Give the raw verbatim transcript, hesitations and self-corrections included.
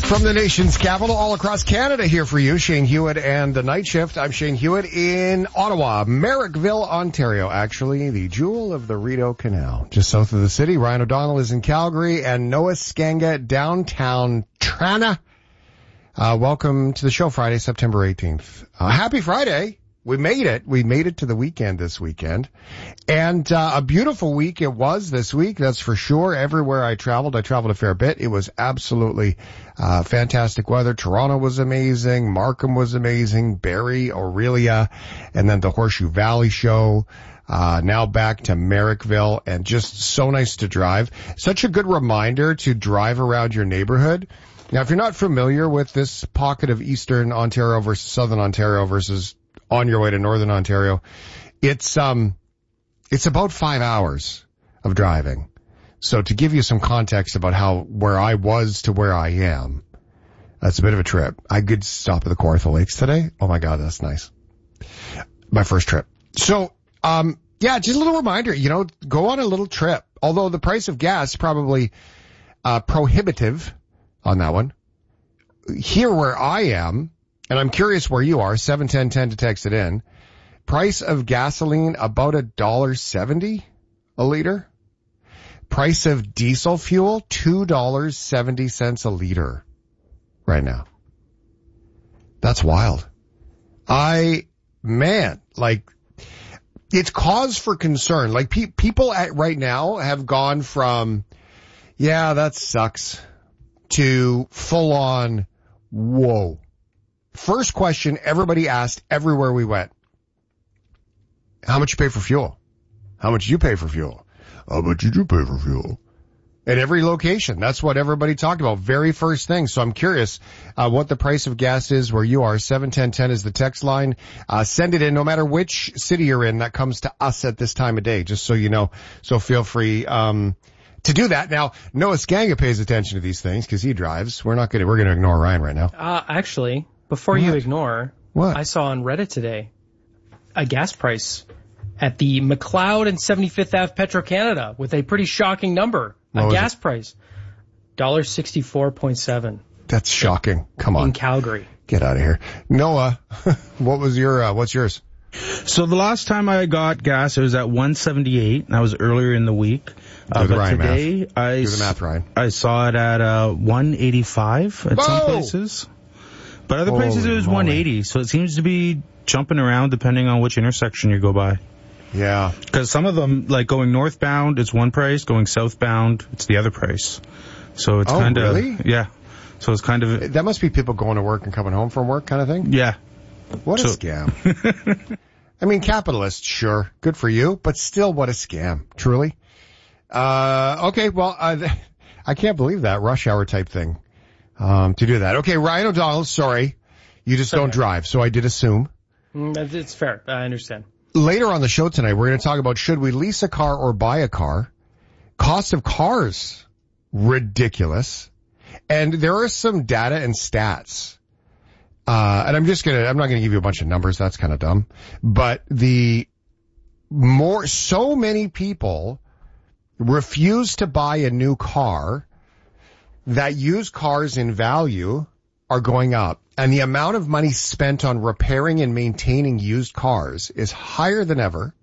From the nation's capital, all across Canada, here for you, Shane Hewitt and the Night Shift. I'm Shane Hewitt in Ottawa, Merrickville, Ontario, actually, the jewel of the Rideau Canal, just south of the city. Ryan O'Donnell is in Calgary, and Noah Skanga, downtown Toronto. Uh, welcome to the show, Friday, September eighteenth. Uh, happy Friday. We made it. We made it to the weekend this weekend. And uh, a beautiful week it was this week, that's for sure. Everywhere I traveled, I traveled a fair bit. It was absolutely uh fantastic weather. Toronto was amazing. Markham was amazing. Barrie, Aurelia, and then the Horseshoe Valley show. Uh, now back to Merrickville, and just so nice to drive. Such a good reminder to drive around your neighborhood. Now, if you're not familiar with this pocket of Eastern Ontario versus Southern Ontario versus on your way to Northern Ontario, it's, um, it's about five hours of driving. So to give you some context about how, where I was to where I am, that's a bit of a trip. I could stop at the Kawartha Lakes today. Oh my God, that's nice. My first trip. So, um, yeah, just a little reminder, you know, go on a little trip. Although the price of gas is probably, uh, prohibitive on that one. Here where I am, and I'm curious where you are, seven ten ten to text it in. Price of gasoline about a dollar seventy a liter. Price of diesel fuel, two dollars and seventy cents a liter right now. That's wild. I, man, like, it's cause for concern. Like, pe- people at right now have gone from, yeah, that sucks, to full on, whoa. First question everybody asked everywhere we went. How much you pay for fuel? How much you pay for fuel? How much did you pay for fuel? At every location. That's what everybody talked about. Very first thing. So I'm curious, uh, what the price of gas is where you are. seven ten ten is the text line. Uh, send it in no matter which city you're in. That comes to us at this time of day, just so you know. So feel free, um, to do that. Now, Noah Skanga pays attention to these things because he drives. We're not going to, we're going to ignore Ryan right now. Uh, actually, before what? you ignore, what? I saw on Reddit today a gas price at the McLeod and seventy-fifth Avenue Petro-Canada with a pretty shocking number. A what gas price. one dollar sixty-four point seven. That's shocking. Come on. In Calgary. Get out of here. Noah, what was your, uh, what's yours? So the last time I got gas, it was at one seventy-eight. That was earlier in the week. Uh, but Ryan today, math. I, Do the math, Ryan. I saw it at uh, one eighty-five at Whoa! some places. But other places Holy it was moly. one eighty. So it seems to be jumping around depending on which intersection you go by. Yeah. Because some of them, like going northbound, it's one price. Going southbound, it's the other price. So it's Oh, kind of... really? Yeah. So it's kind of... That must be people going to work and coming home from work kind of thing? Yeah. What a So- scam. I mean, capitalists, sure. Good for you. But still, what a scam. Truly. Uh, okay, well, uh, I can't believe that rush hour type thing, um, to do that. Okay, Ryan O'Donnell, sorry. You just Okay. don't drive, so I did assume. Mm, It's fair. I understand. Later on the show tonight, we're going to talk about should we lease a car or buy a car. Cost of cars, ridiculous. And there are some data and stats. Uh, and I'm just going to, I'm not going to give you a bunch of numbers. That's kind of dumb. But the more, so many people refuse to buy a new car that used cars in value are going up. And the amount of money spent on repairing and maintaining used cars is higher than ever.